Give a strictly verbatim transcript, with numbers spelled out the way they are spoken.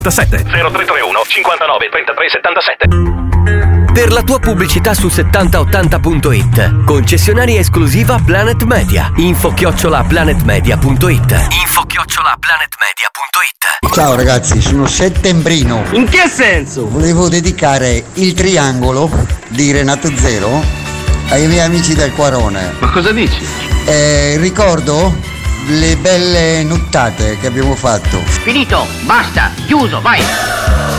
zero tre tre uno cinquantanove trentatré settantasette. Per la tua pubblicità su settanta ottanta punto it, concessionaria esclusiva Planet Media. Info chiocciola planetmedia punto it. Info chiocciola planetmedia punto it. Ciao ragazzi, sono settembrino. In che senso? Volevo dedicare il triangolo di Renato Zero ai miei amici del Quarone. Ma cosa dici? Eh, ricordo le belle nuttate che abbiamo fatto. Finito, basta, chiuso, vai!